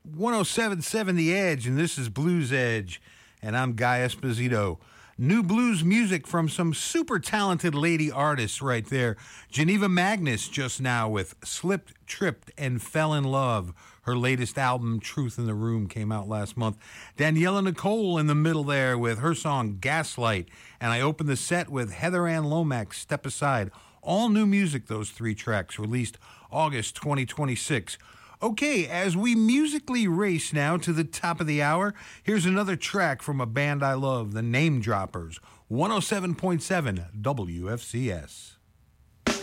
107.7 The Edge, and this is Blues Edge, and I'm Guy Esposito. New blues music from some super talented lady artists right there. Geneva Magnus just now with Slipped, Tripped, and Fell in Love. Her latest album, Truth in the Room, came out last month. Daniela Nicole in the middle there with her song Gaslight. And I opened the set with Heather Ann Lomax, Step Aside. All new music, those three tracks, released August 2026. Okay, as we musically race now to the top of the hour, here's another track from a band I love, the Name Droppers, 107.7 WFCS.